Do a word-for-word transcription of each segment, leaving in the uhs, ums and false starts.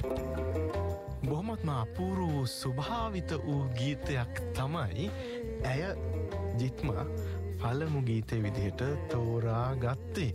බොහොමත්ම අපූර්ව ස්වභාවිත වූ ගීතයක් තමයි ඇය ජිත්මා පළමු ගීතේ විදිහට තෝරා ගත්තේ.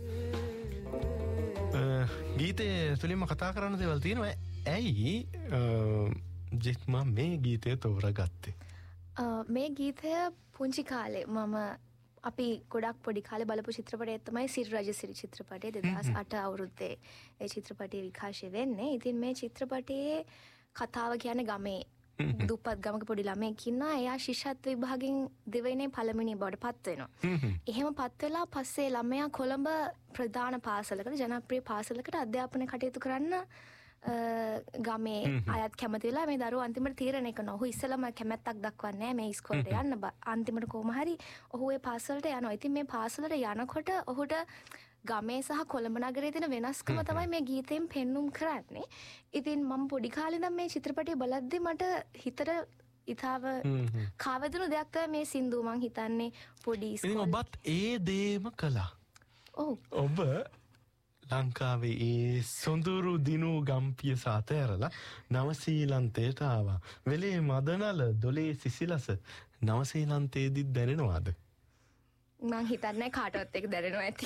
ගීතේ තුලින්ම කතා කරන්න දේවල් තියෙනවා. ඇයි ජිත්මා මේ ගීතය තෝරා ගත්තේ? මේ ගීතය පුංචි කාලේ මම අපි ගොඩක් පොඩි කාලේ බලපු චිත්‍රපටය තමයි සිරි රජසිරි චිත්‍රපටය දෙදහස් අට අවුරුද්දේ ඒ චිත්‍රපටය විකාශය වෙන්නේ. ඉතින් මේ චිත්‍රපටයේ කතාව කියන්නේ ගමේ දුප්පත් ගමක පොඩි ළමයෙක් ඉන්නවා. එයා ශිෂ්‍යත්ව විභාගෙන් දෙවෙනි පළවෙනි බවට පත් වෙනවා. එහෙම පත් වෙලා පස්සේ ළමයා කොළඹ ප්‍රධාන පාසලකට ජනප්‍රිය පාසලකට අධ්‍යාපන කටයුතු කරන්න ගමේ අයත් කැමති වෙලා මේ දරුවෝ අන්තිමට තීරණය කරනවා. ඔහු ඉස්සෙල්ලාම කැමැත්තක් දක්වන්නේ නැහැ මේ ඉස්කෝලේට යන්න. අන්තිමට කොහොම හරි ඔහු ඒ පාසලට යනවා. ඉතින් මේ පාසලට යනකොට ඔහුට ගමේ සහ කොළඹ නගරයේ තියෙන වෙනස්කම තමයි මේ ගීතයෙන් පෙන්눔 කරන්නේ. ඉතින් මම පොඩි කාලේ ඉඳන් මේ චිත්‍රපටය බලද්දි මට හිතට ඉතාව කාවැදුණු දෙයක් තමයි මේ සින්දුව. මං හිතන්නේ පොඩි ඉස්කෝලේ ඉතින් ඔබත් ඒ දේම කළා. ඔව්. ඔබ ලංකාවේ ඒ සොඳුරු දිනු ගම්පිය සාතෑරලා නවසීලන්තයට ආවා. වෙලේ මදනල දොලේ සිසිලස නවසීලන්තයේදී දැනෙනවාද? මං හිතන්නේ කාටවත් ඒක දැනෙනවා ඇති.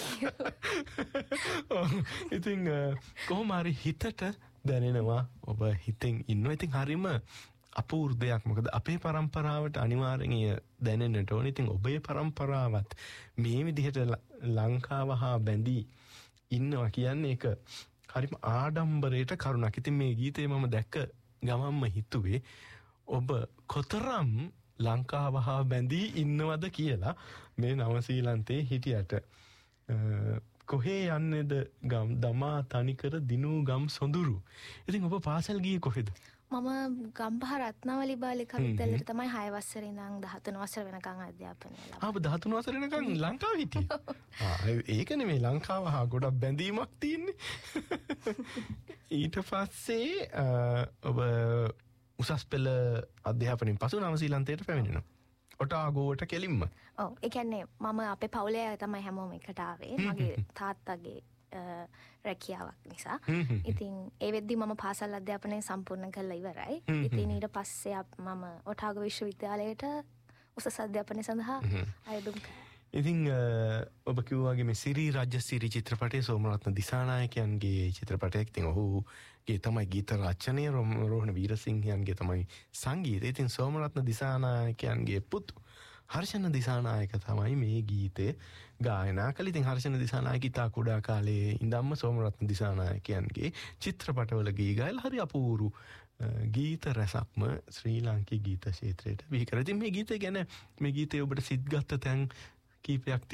ඉතින් කොහොම හරි හිතට දැනෙනවා. ඔබ හිතෙන් ඉන්නවා. ඉතින් හරිම අපූර්ව දෙයක්. මොකද අපේ પરම්පරාවට අනිවාර්යෙන් දැනෙන්නට ඕනේ. ඉතින් ඔබේ પરම්පරාවත් මේ විදිහට ලංකාව හා බැඳී ඉන්නවා කියන්නේ ඒක හරිම ආඩම්බරයට කරුණක්. ඉතින් මේ ගීතේ මම දැක්ක ගමන්ම හිතුවේ ඔබ කොතරම් ලංකාව හා බැඳී ඉන්නවද කියලා. මේ නවසීලන්තේ හිටියට කොහේ යන්නේද ගම් දමා තනිකර දිනු ගම් සොඳුරු. ඉතින් ඔබ පාසල් ගියේ කොහෙද? මම ගම්පහ රත්නාවලි බාලිකා විද්‍යාලයට තමයි හය වසරේ ඉඳන් දහතුන් වසර වෙනකන් අධ්‍යාපනය ලබා. ආ ඔබ දහතුන් වසර වෙනකන් ලංකාවේ හිටියේ. ආ ඒක නෙමෙයි ලංකාව හා ගොඩක් බැඳීමක් තියෙන්නේ. ඊට පස්සේ ඔබ උසස් පෙළ අධ්‍යාපනයෙන් පසු නවසීලන්තයට පැමිණෙනවා. ඔටාගෝවට කෙලින්ම. ඔව් ඒ කියන්නේ මම අපේ පවුලේ තමයි හැමෝම එකට ආවේ. මගේ තාත්තගේ රැකියාවක් නිසා. ඉතින් ඒ වෙද්දි මම පාසල් අධ්‍යාපනය සම්පූර්ණ කරලා ඉවරයි. ඉතින් ඊට පස්සේ මම ඔටාගෝ විශ්වවිද්‍යාලයට උසස් අධ්‍යාපනය සඳහා අයදුම් කළා. ඉතින් ඔබ කිව්වාගේ මේ සිරි රජසිරි චිත්‍රපටයේ සෝමරත්න දිසානායකයන්ගේ චිත්‍රපටයක්. ඉතින් ඔහුගේ තමයි ගීත රචනය, රෝහණ වීරසිංහයන්ගේ තමයි සංගීතය. ඉතින් සෝමරත්න දිසානායකයන්ගේ පුතු හර්ෂණ දිසානායක තමයි මේ ගීතේ ගායනා කළේ. ඉතින් හර්ෂණ දිසානායක ඉතා කුඩා කාලේ ඉඳන්ම සෝමරත්න දිසානායකයන්ගේ චිත්‍රපටවල ගී ගායලා හරි අපූරු ගීත රසක්ම ශ්‍රී ලාංකීය ගීත ක්ෂේත්‍රයට බිහි කරා. ඉතින් මේ ගීතය ගැන මේ ගීතේ ඔබට සිත් ගත්ත තැන් කීපයක්